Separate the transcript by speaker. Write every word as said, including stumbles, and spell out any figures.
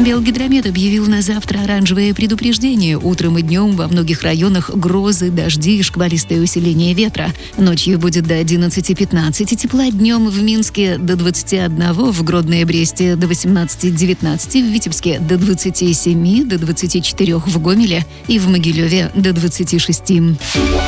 Speaker 1: Белгидромет объявил на завтра оранжевое предупреждение. Утром и днем во многих районах грозы, дожди и шквалистое усиление ветра. Ночью будет до одиннадцати-пятнадцати тепла, днем в Минске до двадцати одного, в Гродно и Бресте до восемнадцати-девятнадцати, в Витебске до двадцати семи, до двадцати четырёх в Гомеле и в Могилеве до двадцати шести.